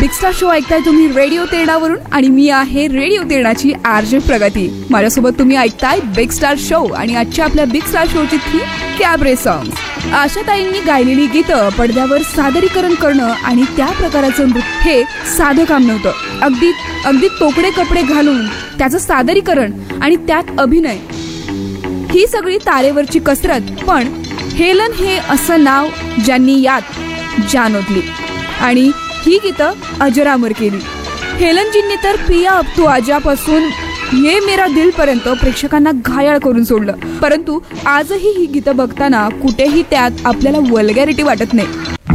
Big star show ऐकताय तुम्ही radio तेरणावरून आणि मी आहे रेडिओ तेरणाची आरजे प्रगती. माझ्यासोबत तुम्ही ऐकताय बिग स्टार शो आणि आजच्या आपल्या बिग स्टार शोची थीम कॅबरे सॉंग्स. आशाताईंनी गायलेली गीतं पडद्यावर सादरीकरण करणं आणि त्या प्रकाराचं नृत्य हे साधं काम नव्हतं. अगदी तोकडे कपडे घालून त्याचं सादरीकरण आणि त्यात अभिनय ही सगळी तारेवरची कसरत. पण हेलन हे असं नाव ज्यांनी यात जान ओतली आणि ही गीतं अजरामर केली. हेलनजींनी तर पिया अब तू आजापासून ये मेरा दिल पर्यंत प्रेक्षकांना घायाळ करून सोडलं. परंतु आजही ही गीतं बघताना कुठेही त्यात आपल्याला वल्गॅरिटी वाटत नाही.